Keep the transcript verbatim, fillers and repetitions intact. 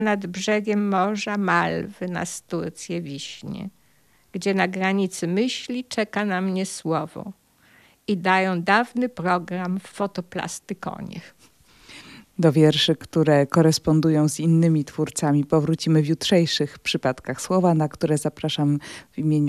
Nad brzegiem morza Malwy na Turcję wiśnie, gdzie na granicy myśli czeka na mnie słowo i dają dawny program w fotoplastykonie. Do wierszy, które korespondują z innymi twórcami, powrócimy w jutrzejszych przypadkach słowa, na które zapraszam w imieniu